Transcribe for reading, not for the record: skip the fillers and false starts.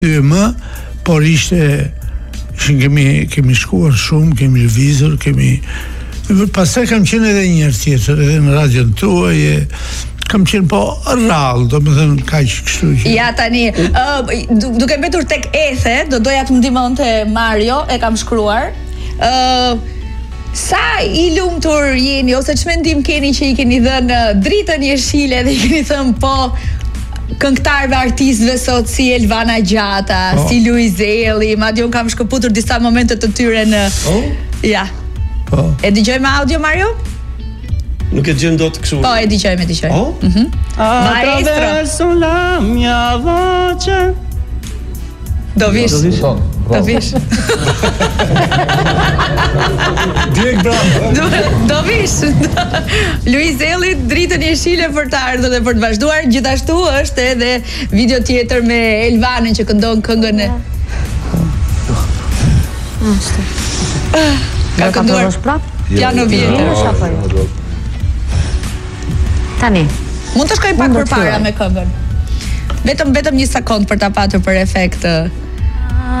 më, por kemi shkuar shumë, kemi lëvizur, pastaj kam qenë edhe një herë tjetër, edhe në radion tuaj, kam qenë po rrallë, do më thënë kaq kështu që... Ja tani, duke mbetur tek ethe, do doja të më ndihmonte Mario, e kam shkruar. Sa i lumtur jeni, ose ç'mendim keni që i keni dhënë dritën jeshile dhe i keni thënë po këngëtarëve artistëve sot si Elvana Gjata, si Luizelli, madje un kam shkëputur disa momente të tyre në... Ja. E dëgjojmë audio, Mario? Nuk e dëgjojmë dot kështu. Po, e dëgjojmë. Attraverso la mia voce. Do vish. Direkt bravo. Do vish. Luizelli dritën jeshile për të ardhur dhe për të vazhduar. Gjithashtu është edhe video tjetër me Elvanën që këndon këngën e... Ka kënduar piano vjetër. Tani. Mund të shkoj pak përpara me këngën. Vetëm një sekond për ta patur për efekt.